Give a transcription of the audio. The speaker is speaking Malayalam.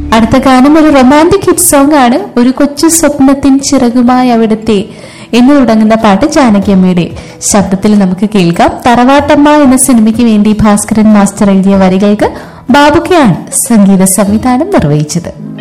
അടുത്ത ഗാനം ഒരു റൊമാൻറ്റിക് ഹിറ്റ് സോങ് ആണ്. ഒരു കൊച്ചു സ്വപ്നത്തിൻ ചിറകുമായി അവിടുത്തെ എന്ന് തുടങ്ങുന്ന പാട്ട് ജാനകിയമ്മയുടെ ശബ്ദത്തിൽ നമുക്ക് കേൾക്കാം. തറവാട്ടമ്മ എന്ന സിനിമയ്ക്ക് വേണ്ടി ഭാസ്കരൻ മാസ്റ്റർ എഴുതിയ വരികൾക്ക് ബാബുക്കയാണ് സംഗീത സംവിധാനം നിർവഹിച്ചത്.